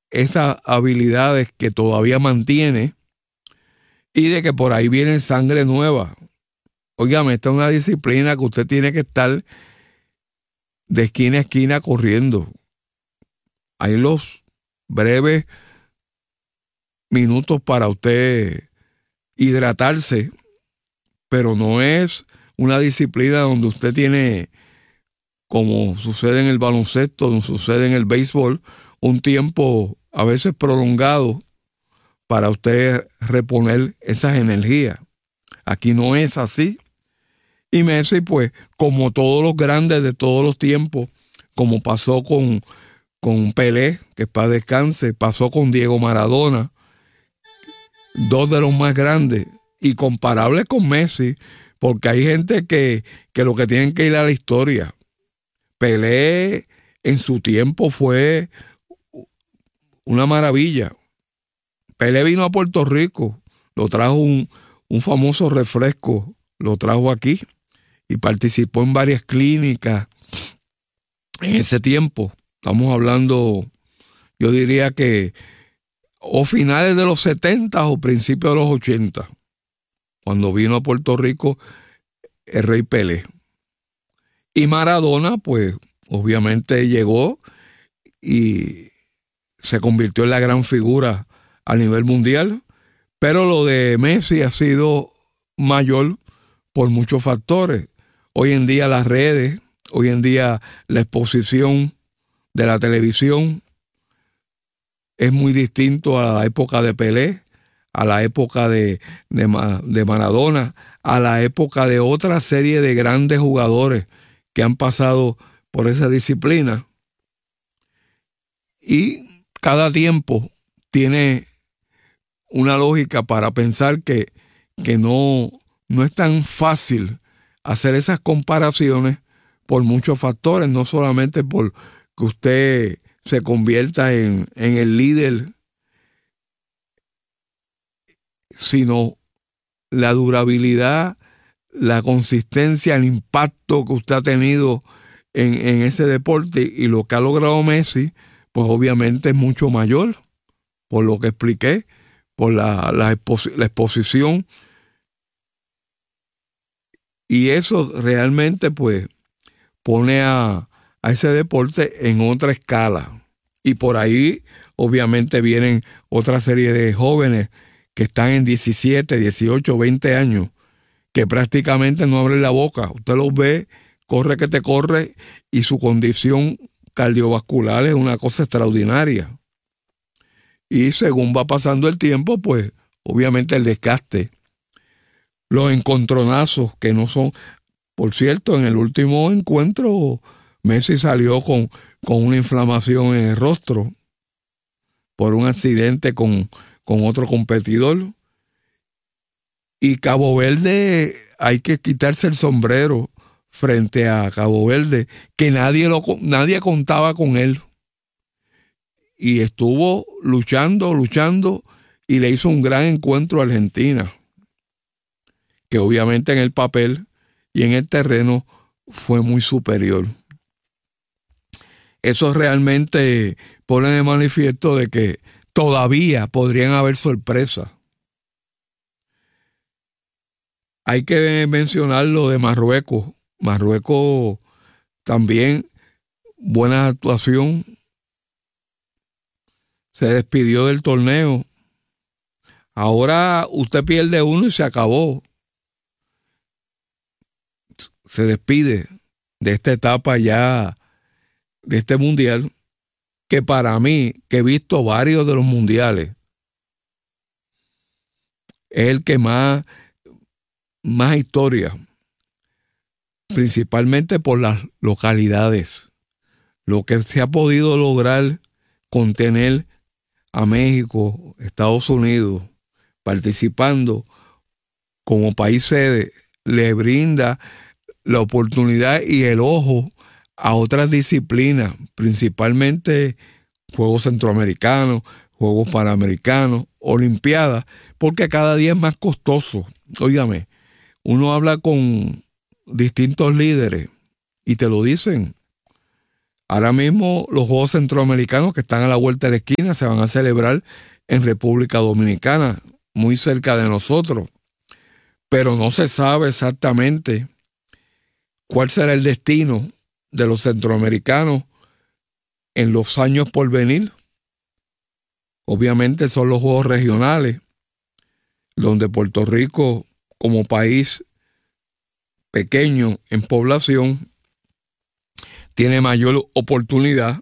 esas habilidades que todavía mantiene y de que por ahí viene sangre nueva. Óigame, esta es una disciplina que usted tiene que estar de esquina a esquina corriendo. Hay los breves minutos para usted hidratarse, pero no es una disciplina donde usted tiene, como sucede en el baloncesto, como sucede en el béisbol, un tiempo a veces prolongado para usted reponer esas energías. Aquí no es así. Y Messi, pues, como todos los grandes de todos los tiempos, como pasó con Pelé, que para descanse, pasó con Diego Maradona, dos de los más grandes, y comparables con Messi, porque hay gente que lo que tienen que ir a la historia. Pelé en su tiempo fue una maravilla. Pelé vino a Puerto Rico, lo trajo un famoso refresco, lo trajo aquí y participó en varias clínicas en ese tiempo. Estamos hablando, yo diría que o finales de los 70 o principios de los 80, cuando vino a Puerto Rico el Rey Pelé. Y Maradona, pues, obviamente llegó y se convirtió en la gran figura a nivel mundial, pero lo de Messi ha sido mayor por muchos factores. Hoy en día las redes, hoy en día la exposición de la televisión es muy distinto a la época de Pelé, a la época de Maradona, a la época de otra serie de grandes jugadores que han pasado por esa disciplina. Y cada tiempo tiene una lógica para pensar que no es tan fácil hacer esas comparaciones por muchos factores, no solamente por que usted se convierta en el líder, sino la durabilidad, la consistencia, el impacto que usted ha tenido en ese deporte, y lo que ha logrado Messi, pues obviamente es mucho mayor, por lo que expliqué, por la exposición, y eso realmente pues pone a ese deporte en otra escala. Y por ahí obviamente vienen otra serie de jóvenes que están en 17, 18, 20 años, que prácticamente no abren la boca. Usted los ve, corre que te corre, y su condición cardiovascular es una cosa extraordinaria. Y según va pasando el tiempo, pues obviamente el desgaste, los encontronazos que no son... Por cierto, en el último encuentro Messi salió con una inflamación en el rostro por un accidente con otro competidor. Y Cabo Verde, hay que quitarse el sombrero frente a Cabo Verde, que nadie contaba con él. Y estuvo luchando, y le hizo un gran encuentro a Argentina, que obviamente en el papel y en el terreno fue muy superior. Eso realmente pone de manifiesto de que todavía podrían haber sorpresas. Hay que mencionar lo de Marruecos. Marruecos también, buena actuación. Se despidió del torneo. Ahora usted pierde uno y se acabó. Se despide de esta etapa ya, de este mundial, que para mí, que he visto varios de los mundiales, es el que más historia, principalmente por las localidades. Lo que se ha podido lograr contener a México, Estados Unidos, participando como país sede, le brinda la oportunidad y el ojo a otras disciplinas, principalmente Juegos Centroamericanos, Juegos Panamericanos, Olimpiadas, porque cada día es más costoso. Óigame, uno habla con distintos líderes y te lo dicen. Ahora mismo los Juegos Centroamericanos que están a la vuelta de la esquina se van a celebrar en República Dominicana, muy cerca de nosotros. Pero no se sabe exactamente cuál será el destino de los centroamericanos en los años por venir. Obviamente son los Juegos regionales, donde Puerto Rico, como país pequeño en población, tiene mayor oportunidad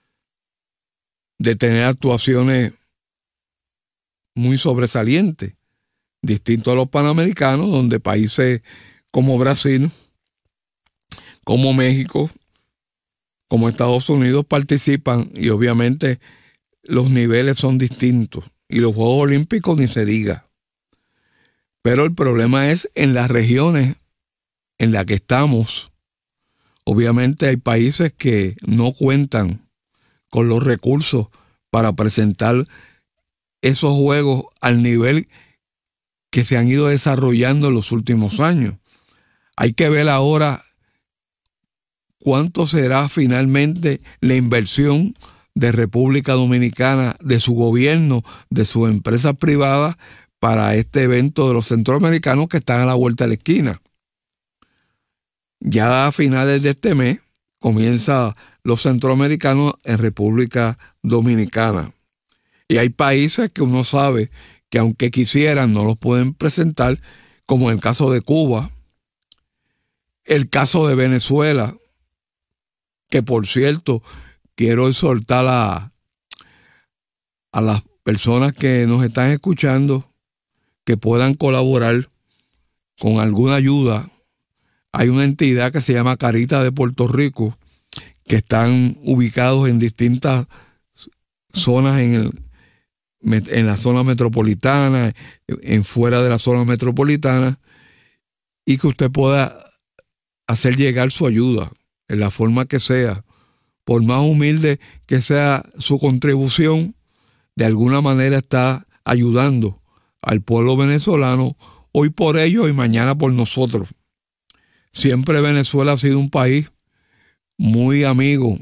de tener actuaciones muy sobresalientes, distinto a los panamericanos, donde países como Brasil, como México, como Estados Unidos participan y obviamente los niveles son distintos. Y los Juegos Olímpicos ni se diga. Pero el problema es en las regiones en las que estamos. Obviamente hay países que no cuentan con los recursos para presentar esos juegos al nivel que se han ido desarrollando en los últimos años. Hay que ver ahora cuánto será finalmente la inversión de República Dominicana, de su gobierno, de sus empresas privadas para este evento de los centroamericanos que están a la vuelta de la esquina. Ya a finales de este mes comienzan los centroamericanos en República Dominicana. Y hay países que uno sabe que aunque quisieran no los pueden presentar, como el caso de Cuba, el caso de Venezuela, que por cierto quiero exhortar a las personas que nos están escuchando que puedan colaborar con alguna ayuda. Hay una entidad que se llama Caritas de Puerto Rico, que están ubicados en distintas zonas en la zona metropolitana, en fuera de la zona metropolitana, y que usted pueda hacer llegar su ayuda en la forma que sea, por más humilde que sea su contribución, de alguna manera está ayudando al pueblo venezolano, hoy por ellos y mañana por nosotros. Siempre Venezuela ha sido un país muy amigo,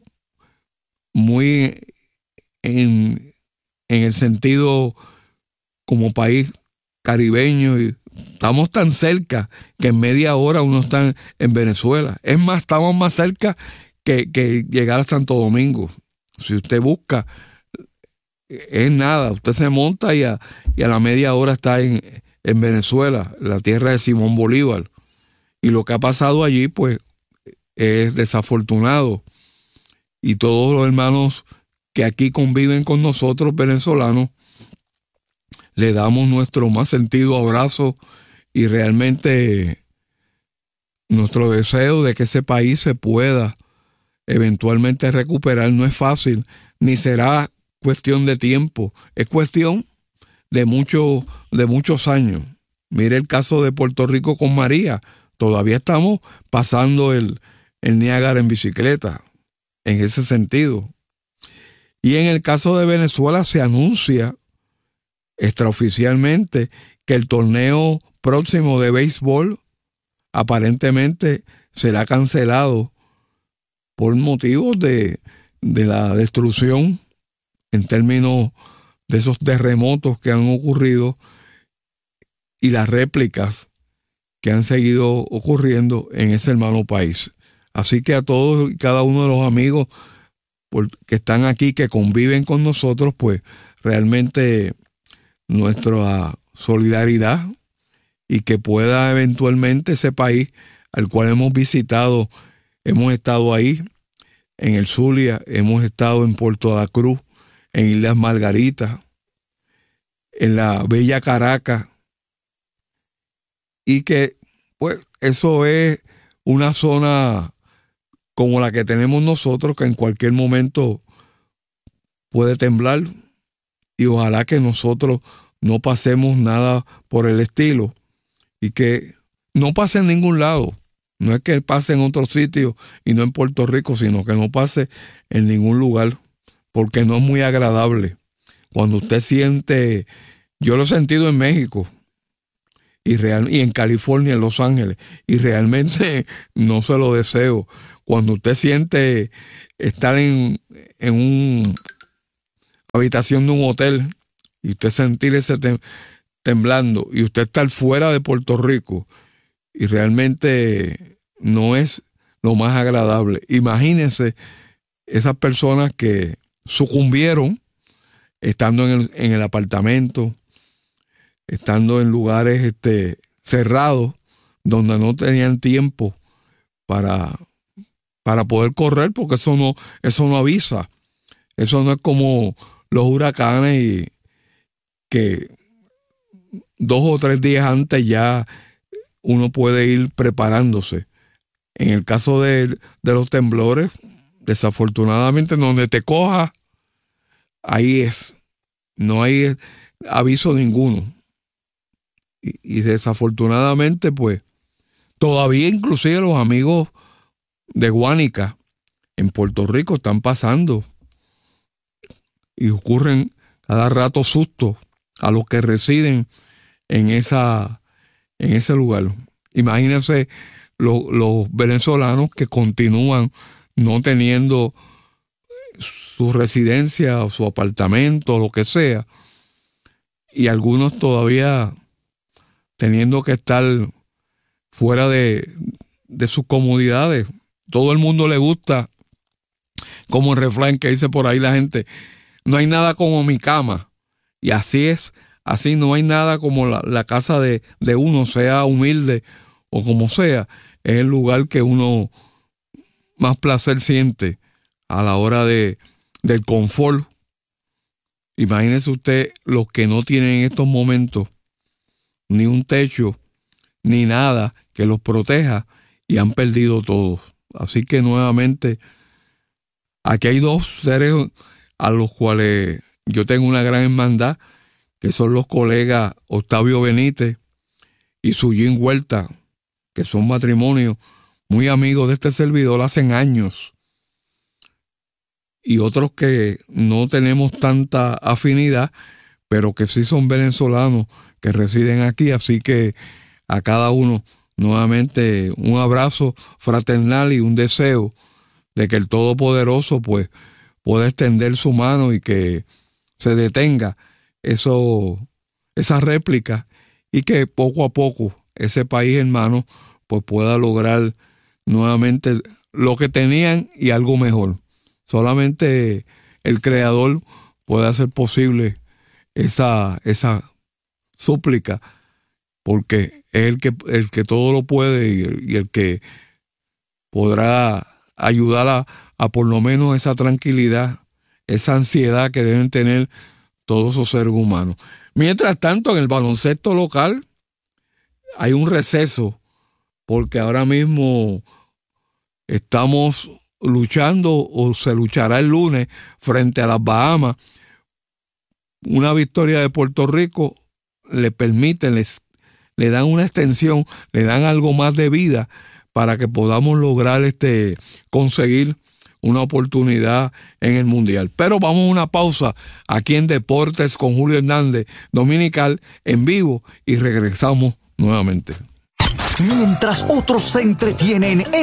muy en el sentido como país caribeño, y estamos tan cerca que en media hora uno está en Venezuela. Es más, estamos más cerca que llegar a Santo Domingo. Si usted busca, es nada, usted se monta y a la media hora está en Venezuela, la tierra de Simón Bolívar. Y lo que ha pasado allí, pues, es desafortunado. Y todos los hermanos que aquí conviven con nosotros, venezolanos, le damos nuestro más sentido abrazo y realmente nuestro deseo de que ese país se pueda eventualmente recuperar. No es fácil, ni será cuestión de tiempo, es cuestión de muchos años. Mire el caso de Puerto Rico con María. Todavía estamos pasando el Niágara en bicicleta, en ese sentido. Y en el caso de Venezuela se anuncia extraoficialmente que el torneo próximo de béisbol aparentemente será cancelado por motivos de la destrucción en términos de esos terremotos que han ocurrido y las réplicas que han seguido ocurriendo en ese hermano país. Así que a todos y cada uno de los amigos que están aquí, que conviven con nosotros, pues realmente nuestra solidaridad, y que pueda eventualmente ese país al cual hemos visitado, hemos estado ahí en el Zulia, hemos estado en Puerto de la Cruz, en Islas Margaritas, en la bella Caracas, y que pues eso es una zona como la que tenemos nosotros, que en cualquier momento puede temblar, y ojalá que nosotros no pasemos nada por el estilo, y que no pase en ningún lado. No es que pase en otro sitio y no en Puerto Rico, sino que no pase en ningún lugar, porque no es muy agradable. Cuando usted siente, yo lo he sentido en México y en California, en Los Ángeles, y realmente no se lo deseo. cuando usted siente estar en una habitación de un hotel y usted sentir ese temblando y usted estar fuera de Puerto Rico y realmente no es lo más agradable. Imagínense esas personas que sucumbieron estando en el apartamento, estando en lugares cerrados, donde no tenían tiempo para poder correr, porque eso no avisa. Eso no es como los huracanes y que 2 o 3 días antes ya uno puede ir preparándose. En el caso de los temblores, desafortunadamente, donde te coja, ahí es. No hay aviso ninguno. Y desafortunadamente, pues, todavía inclusive los amigos de Guánica en Puerto Rico están pasando y ocurren cada rato sustos a los que residen en ese lugar. Imagínense los venezolanos que continúan no teniendo su residencia o su apartamento o lo que sea, y algunos todavía teniendo que estar fuera de sus comodidades. Todo el mundo le gusta, como el refrán que dice por ahí la gente, no hay nada como mi cama. Y así es, así no hay nada como la casa de uno, sea humilde o como sea. Es el lugar que uno más placer siente a la hora del confort. Imagínese usted los que no tienen en estos momentos ni un techo, ni nada que los proteja y han perdido todo. Así que nuevamente, aquí hay 2 seres a los cuales yo tengo una gran hermandad, que son los colegas Octavio Benítez y Suyín Huerta, que son matrimonios muy amigos de este servidor hace años. Y otros que no tenemos tanta afinidad, pero que sí son venezolanos que residen aquí. Así que a cada uno nuevamente un abrazo fraternal y un deseo de que el Todopoderoso pues pueda extender su mano y que se detenga esa réplica y que poco a poco ese país hermano pues pueda lograr nuevamente lo que tenían y algo mejor. Solamente el Creador puede hacer posible esa súplica, porque es el que todo lo puede y el que podrá ayudar a por lo menos esa tranquilidad, esa ansiedad que deben tener todos esos seres humanos. Mientras tanto, en el baloncesto local hay un receso, porque ahora mismo estamos luchando, o se luchará el lunes frente a las Bahamas. Una victoria de Puerto Rico le permite, le dan una extensión, le dan algo más de vida para que podamos lograr conseguir una oportunidad en el Mundial. Pero vamos a una pausa aquí en Deportes con Julio Hernández, Dominical, en vivo, y regresamos nuevamente. Mientras otros se entretienen